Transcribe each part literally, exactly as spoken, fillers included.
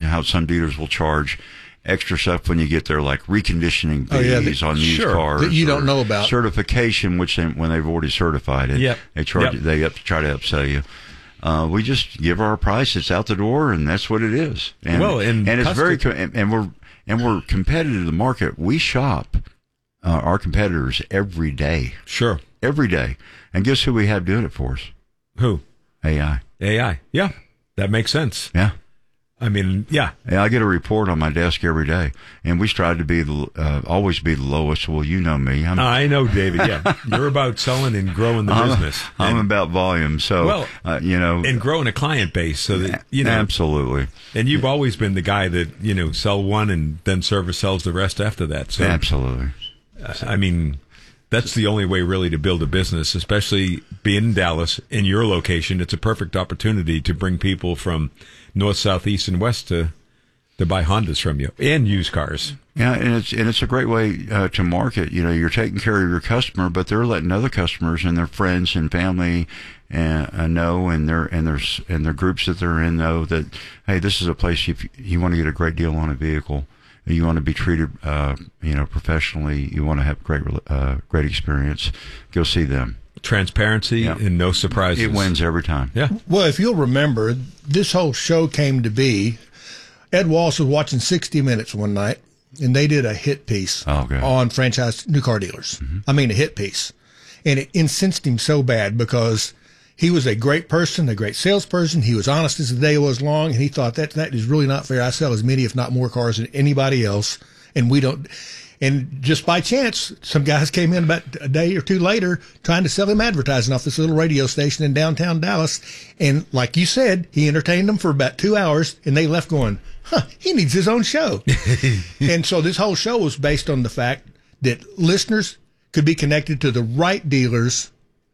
how some dealers will charge extra stuff when you get there, like reconditioning fees oh, yeah, the, on used sure, cars that you don't know about. Certification, which they, when they've already certified it, yep. they charge yep. they up, try to upsell you. Uh, we just give our price; it's out the door, and that's what it is. And, well, and, and it's custom- very and, and we're and we're competitive to the market. We shop uh, our competitors every day, sure, every day, and guess who we have doing it for us? Who? A I. A I. Yeah, that makes sense. Yeah. I mean, yeah. yeah. I get a report on my desk every day, and we strive to be the uh, always be the lowest. Well, you know me. I'm, I know, David. Yeah, you're about selling and growing the I'm, business. I'm and, about volume. So, well, uh, you know, and growing a client base so that you know absolutely. And you've always been the guy that you know sell one and then service sells the rest after that. So, absolutely. Uh, I mean. That's the only way, really, to build a business, especially being in Dallas, in your location. It's a perfect opportunity to bring people from north, south, east, and west to to buy Hondas from you and used cars. Yeah, and it's and it's a great way uh, to market. You know, you're taking care of your customer, but they're letting other customers and their friends and family and uh, know, and their and their and their groups that they're in know that hey, this is a place if you want to get a great deal on a vehicle. You want to be treated, uh, you know, professionally. You want to have great, uh, great experience. Go see them. Transparency yeah. and no surprises. It wins every time. Yeah. Well, if you'll remember, this whole show came to be. Ed Walsh was watching sixty minutes one night, and they did a hit piece oh, okay. on franchise new car dealers. Mm-hmm. I mean, a hit piece, and it incensed him so bad because he was a great person, a great salesperson. He was honest as the day was long, and he thought that that is really not fair. I sell as many, if not more, cars than anybody else, and we don't. And just by chance, some guys came in about a day or two later trying to sell him advertising off this little radio station in downtown Dallas. And like you said, he entertained them for about two hours, and they left going, huh, he needs his own show. And so this whole show was based on the fact that listeners could be connected to the right dealers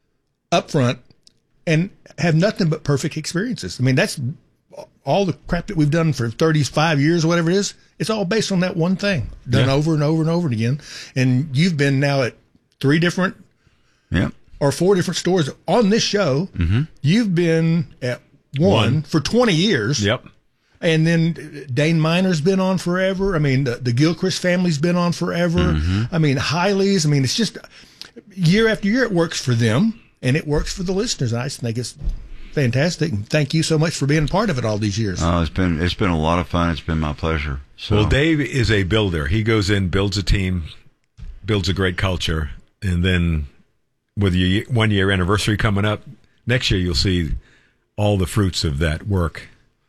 up front and have nothing but perfect experiences. I mean, that's all the crap that we've done for thirty-five years or whatever it is. It's all based on that one thing done yeah. over and over and over again. And you've been now at three different yeah. or four different stores on this show. Mm-hmm. You've been at one, one for twenty years. Yep. And then Dane Miner's been on forever. I mean, the, the Gilchrist family's been on forever. Mm-hmm. I mean, Hiley's. I mean, it's just year after year it works for them. And it works for the listeners. I just think it's fantastic. And thank you so much for being a part of it all these years. Oh, it's been it's been a lot of fun. It's been my pleasure. So. Well, Dave is a builder. He goes in, builds a team, builds a great culture, and then with your one year anniversary coming up next year, you'll see all the fruits of that work.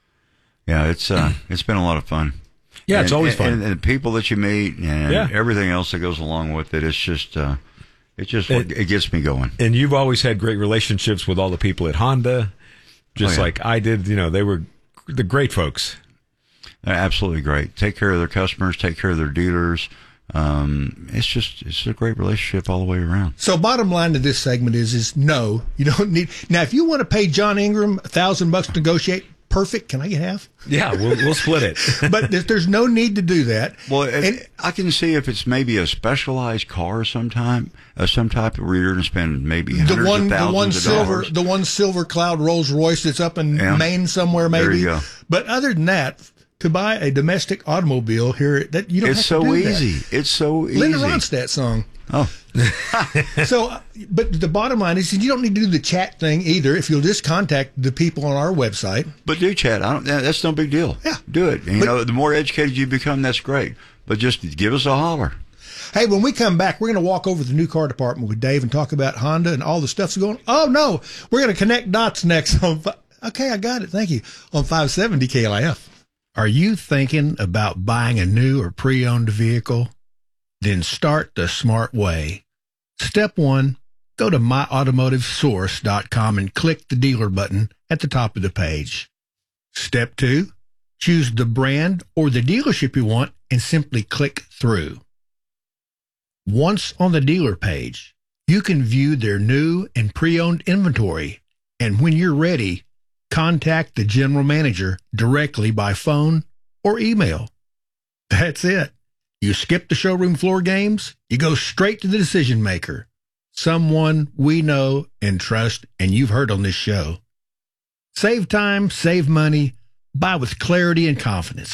Yeah, it's uh, it's been a lot of fun. Yeah, it's and, always fun. And, and the people that you meet and yeah. everything else that goes along with it. It's just. Uh, It just it, it gets me going. And you've always had great relationships with all the people at Honda, just oh, yeah. like I did. You know, they were the great folks. They're absolutely great. Take care of their customers, take care of their dealers. Um, it's just it's a great relationship all the way around. So bottom line to this segment is is no, you don't need. Now, if you want to pay John Ingram a thousand bucks to negotiate, perfect. Can I get half? Yeah, we'll we'll split it. But there's, there's no need to do that. Well, and, I can see if it's maybe a specialized car sometime, uh, some type of where you're going to spend maybe hundreds the one, of thousands the one of silver, dollars. the one silver cloud Rolls Royce that's up in yeah. Maine somewhere, maybe. There you go. But other than that, to buy a domestic automobile here, that you don't it's have so to do easy. That. It's so easy. Linda Ronstadt song. Oh. So, but the bottom line is you don't need to do the chat thing either. If you'll just contact the people on our website. But do chat. I don't. That's no big deal. Yeah, do it. And, you but, know, the more educated you become, that's great. But just give us a holler. Hey, when we come back, we're going to walk over to the new car department with Dave and talk about Honda and all the stuff's going. Oh no, we're going to connect dots next. On, okay, I got it. Thank you. On five seventy K L I F. Are you thinking about buying a new or pre-owned vehicle? Then start the smart way. Step one, go to my automotive source dot com and click the dealer button at the top of the page. Step two, choose the brand or the dealership you want and simply click through. Once on the dealer page, you can view their new and pre-owned inventory, and when you're ready, contact the general manager directly by phone or email. That's it. You skip the showroom floor games, you go straight to the decision maker, someone we know and trust and you've heard on this show. Save time, save money, buy with clarity and confidence.